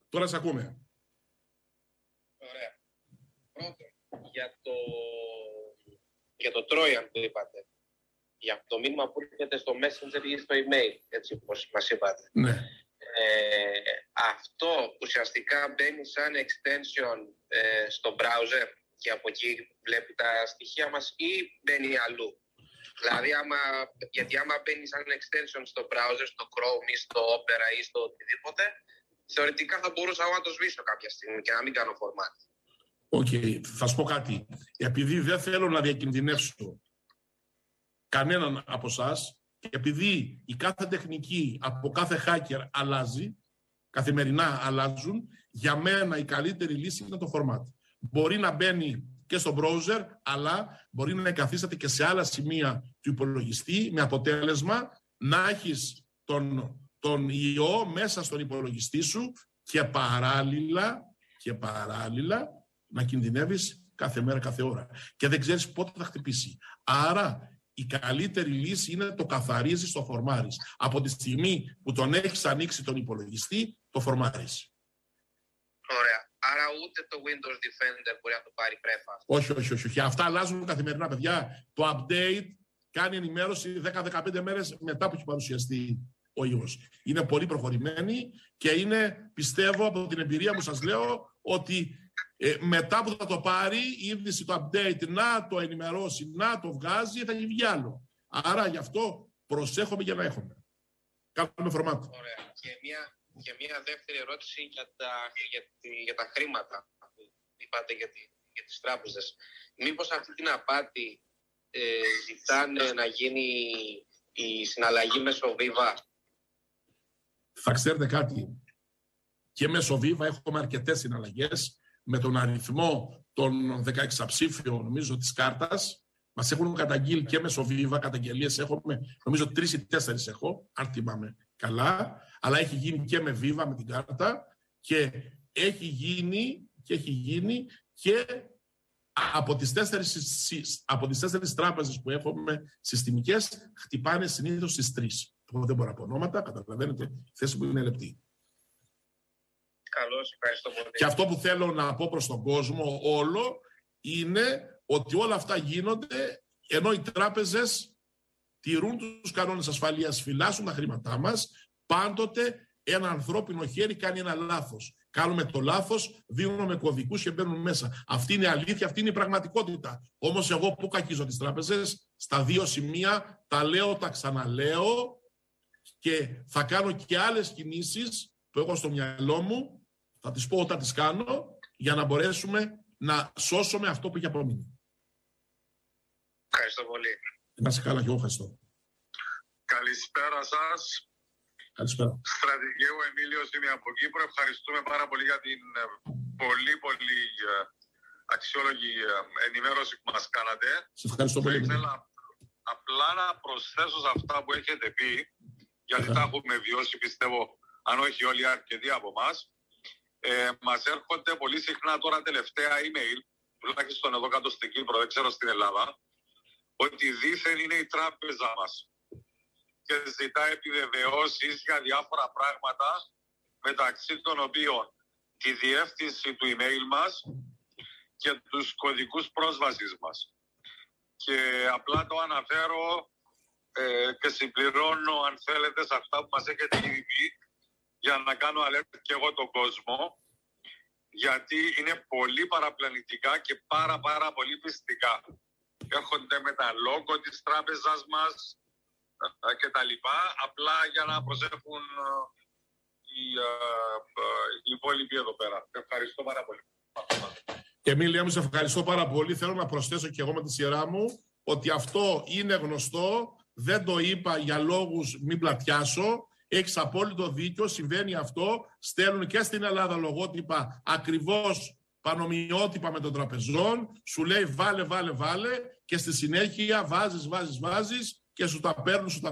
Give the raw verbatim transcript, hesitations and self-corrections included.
Τώρα σε ακούμε. Ωραία. Πρώτον, για το, για το Trojan που είπατε. Για το μήνυμα που έρχεται στο Messenger ή στο email, έτσι όπως μας είπατε. Ναι. Ε, αυτό ουσιαστικά μπαίνει σαν extension ε, στο browser και από εκεί βλέπει τα στοιχεία μας ή μπαίνει αλλού. Δηλαδή, άμα, γιατί άμα μπαίνει σαν extension στο browser, στο Chrome ή στο Opera ή στο οτιδήποτε, θεωρητικά θα μπορούσα να το σβήσω κάποια στιγμή και να μην κάνω format. Οκ, okay. Θα σου πω κάτι. Επειδή δεν θέλω να διακινδυνεύσω κανέναν από εσάς και επειδή η κάθε τεχνική από κάθε hacker αλλάζει, καθημερινά αλλάζουν, για μένα η καλύτερη λύση είναι το format. Μπορεί να μπαίνει και στο browser, αλλά μπορεί να εγκαθίσταται και σε άλλα σημεία του υπολογιστή, με αποτέλεσμα να έχεις τον, τον ιό μέσα στον υπολογιστή σου και παράλληλα, και παράλληλα να κινδυνεύεις κάθε μέρα, κάθε ώρα. Και δεν ξέρεις πότε θα χτυπήσει. Άρα η καλύτερη λύση είναι το καθαρίζεις, το φορμάρεις. Από τη στιγμή που τον έχεις ανοίξει τον υπολογιστή, το φορμάρεις. Ωραία. Άρα ούτε το Windows Defender μπορεί να το πάρει πρέφα. Όχι, όχι, όχι, όχι. Αυτά αλλάζουν καθημερινά, παιδιά. Το update κάνει ενημέρωση δέκα με δεκαπέντε μέρες μετά που έχει παρουσιαστεί ο ιός. Είναι πολύ προχωρημένη και είναι, πιστεύω, από την εμπειρία μου σας λέω, ότι ε, μετά που θα το πάρει, η είδηση το update να το ενημερώσει, να το βγάζει, θα βγει άλλο. Άρα γι' αυτό προσέχουμε για να έχουμε. Κάνουμε φορμάτ. Ωραία. Και μια... Και μια δεύτερη ερώτηση για τα, για, τη, για τα χρήματα που είπατε για, τη, για τις τράπεζες. Μήπως αυτή την απάτη ε, ζητάνε να γίνει η συναλλαγή μέσω Viva? Θα ξέρετε κάτι. Και μέσω Viva έχουμε αρκετές συναλλαγές με τον αριθμό των δεκαεξαψήφιων, νομίζω, της κάρτας. Μας έχουν καταγγείλει και μέσω Viva, καταγγελίες έχουμε, νομίζω τρεις ή τέσσερις έχω, αν θυμάμαι καλά, αλλά έχει γίνει και με Viva, με την κάρτα και έχει γίνει και, έχει γίνει και από, τις τέσσερις, από τις τέσσερις τράπεζες που έχουμε συστημικές, χτυπάνε συνήθως στις τρεις. Εγώ δεν μπορώ να πω ονόματα, καταλαβαίνετε, η θέση που είναι λεπτή. Καλώς, ευχαριστώ πολύ. Και αυτό που θέλω να πω προς τον κόσμο όλο είναι ότι όλα αυτά γίνονται ενώ οι τράπεζες τηρούν τους κανόνες ασφαλείας, φυλάσσουν τα χρήματά μας. Πάντοτε ένα ανθρώπινο χέρι κάνει ένα λάθος. Κάνουμε το λάθος, δίνουμε κωδικούς και μπαίνουν μέσα. Αυτή είναι η αλήθεια, αυτή είναι η πραγματικότητα. Όμως εγώ που κακίζω τις τράπεζες, στα δύο σημεία τα λέω, τα ξαναλέω και θα κάνω και άλλες κινήσεις που έχω στο μυαλό μου, θα τις πω όταν τις κάνω, για να μπορέσουμε να σώσουμε αυτό που έχει απομείνει. Ευχαριστώ πολύ. Να σε καλά, και εγώ ευχαριστώ. Καλησπέρα σας. Καλησπέρα. Στρατηγέου Εμίλιος είμαι από Κύπρο. Ευχαριστούμε πάρα πολύ για την πολύ πολύ αξιόλογη ενημέρωση που μας κάνατε. Σε ευχαριστώ πολύ. Θα ήθελα απλά να προσθέσω σε αυτά που έχετε πει, γιατί τα έχουμε βιώσει, πιστεύω, αν όχι όλοι, αρκετοί από εμάς. Ε, μας έρχονται πολύ συχνά τώρα τελευταία email, τουλάχιστον εδώ κάτω στην Κύπρο, δεν ξέρω στην Ελλάδα, ότι δήθεν είναι η τράπεζα μας και ζητά επιβεβαιώσεις για διάφορα πράγματα, μεταξύ των οποίων τη διεύθυνση του email μας και τους κωδικούς πρόσβασης μας. Και απλά το αναφέρω ε, και συμπληρώνω, αν θέλετε, σε αυτά που μας έχετε ήδη πει, για να κάνω alert και εγώ τον κόσμο, γιατί είναι πολύ παραπλανητικά και πάρα πάρα πολύ πιστικά. Έρχονται με τα λόγο της τράπεζας μας και τα λοιπά, απλά για να προσέχουν οι, οι υπόλοιποι εδώ πέρα. Ευχαριστώ πάρα πολύ. Εμίλια μου, σε ευχαριστώ πάρα πολύ. Θέλω να προσθέσω και εγώ με τη σειρά μου ότι αυτό είναι γνωστό, δεν το είπα για λόγους μην πλατιάσω. Έχεις απόλυτο δίκιο, συμβαίνει αυτό. Στέλνουν και στην Ελλάδα λογότυπα ακριβώς πανομοιότυπα με των τραπεζών. Σου λέει βάλε, βάλε, βάλε και στη συνέχεια βάζεις, βάζεις, βάζεις και σου τα παίρνουν, σου τα